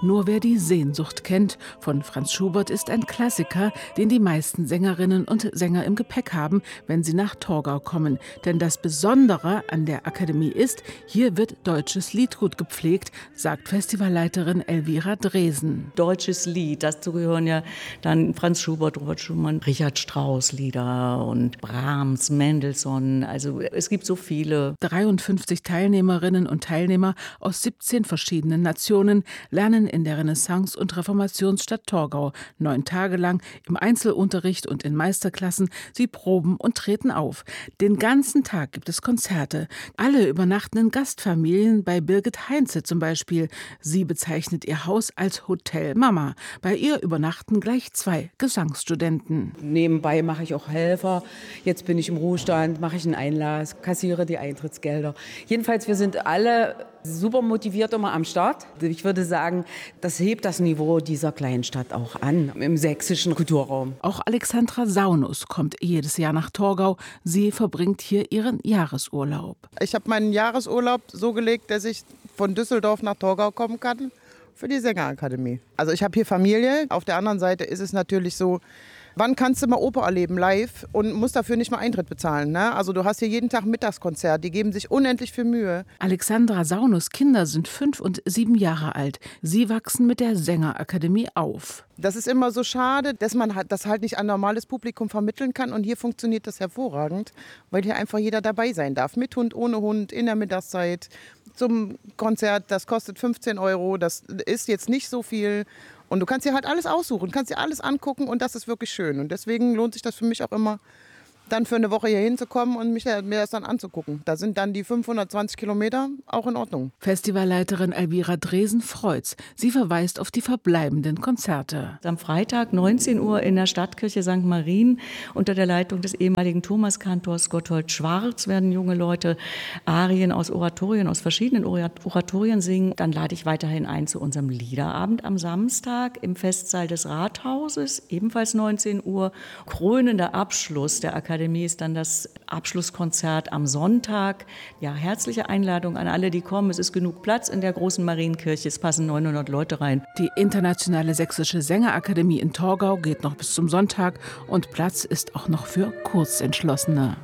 Nur wer die Sehnsucht kennt von Franz Schubert ist ein Klassiker, den die meisten Sängerinnen und Sänger im Gepäck haben, wenn sie nach Torgau kommen. Denn das Besondere an der Akademie ist, hier wird deutsches Liedgut gepflegt, sagt Festivalleiterin Elvira Dresen. Deutsches Lied, dazu gehören ja dann Franz Schubert, Robert Schumann, Richard Strauss Lieder und Brahms, Mendelssohn. Also es gibt so viele. 53 Teilnehmerinnen und Teilnehmer aus 17 verschiedenen Nationen lernen in der Renaissance- und Reformationsstadt Torgau 9 Tage lang im Einzelunterricht und in Meisterklassen. Sie proben und treten auf. Den ganzen Tag gibt es Konzerte. Alle übernachten in Gastfamilien, bei Birgit Heinze zum Beispiel. Sie bezeichnet ihr Haus als Hotel Mama. Bei ihr übernachten gleich 2 Gesangsstudenten. Nebenbei mache ich auch Helfer. Jetzt bin ich im Ruhestand, mache ich einen Einlass, kassiere die Eintrittsgelder. Jedenfalls, wir sind alle super motiviert immer am Start. Ich würde sagen, das hebt das Niveau dieser kleinen Stadt auch an, im sächsischen Kulturraum. Auch Alexandra Saunus kommt jedes Jahr nach Torgau. Sie verbringt hier ihren Jahresurlaub. Ich habe meinen Jahresurlaub so gelegt, dass ich von Düsseldorf nach Torgau kommen kann für die Sängerakademie. Also ich habe hier Familie. Auf der anderen Seite ist es natürlich so, wann kannst du mal Oper erleben live und musst dafür nicht mal Eintritt bezahlen, ne? Also du hast hier jeden Tag Mittagskonzert, die geben sich unendlich viel Mühe. Alexandra Saunus Kinder sind 5 und 7 Jahre alt. Sie wachsen mit der Sängerakademie auf. Das ist immer so schade, dass man das halt nicht an normales Publikum vermitteln kann. Und hier funktioniert das hervorragend, weil hier einfach jeder dabei sein darf. Mit Hund, ohne Hund, in der Mittagszeit, zum Konzert. Das kostet 15 €, das ist jetzt nicht so viel. Und du kannst dir halt alles aussuchen, kannst dir alles angucken und das ist wirklich schön. Und deswegen lohnt sich das für mich auch immer, dann für eine Woche hier hinzukommen und mir das dann anzugucken. Da sind dann die 520 Kilometer auch in Ordnung. Festivalleiterin Elvira Dresen freut's. Sie verweist auf die verbleibenden Konzerte. Am Freitag 19 Uhr in der Stadtkirche St. Marien unter der Leitung des ehemaligen Thomaskantors Gotthold Schwarz werden junge Leute Arien aus Oratorien, aus verschiedenen Oratorien singen. Dann lade ich weiterhin ein zu unserem Liederabend am Samstag im Festsaal des Rathauses, ebenfalls 19 Uhr. Krönender Abschluss der Akademie ist dann das Abschlusskonzert am Sonntag. Ja, herzliche Einladung an alle, die kommen. Es ist genug Platz in der großen Marienkirche. Es passen 900 Leute rein. Die Internationale Sächsische Sängerakademie in Torgau geht noch bis zum Sonntag und Platz ist auch noch für Kurzentschlossene.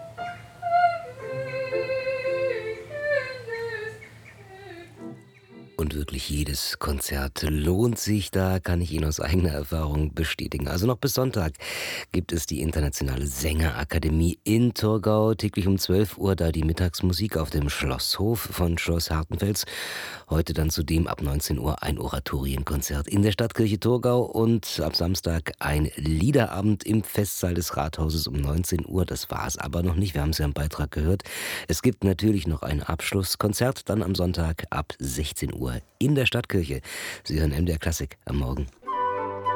Und wirklich jedes Konzert lohnt sich, da kann ich Ihnen aus eigener Erfahrung bestätigen. Also noch bis Sonntag gibt es die Internationale Sängerakademie in Torgau. Täglich um 12 Uhr da die Mittagsmusik auf dem Schlosshof von Schloss Hartenfels. Heute dann zudem ab 19 Uhr ein Oratorienkonzert in der Stadtkirche Torgau und ab Samstag ein Liederabend im Festsaal des Rathauses um 19 Uhr. Das war es aber noch nicht, wir haben es ja im Beitrag gehört. Es gibt natürlich noch ein Abschlusskonzert, dann am Sonntag ab 16 Uhr in der Stadtkirche. Sie hören MDR Klassik am Morgen.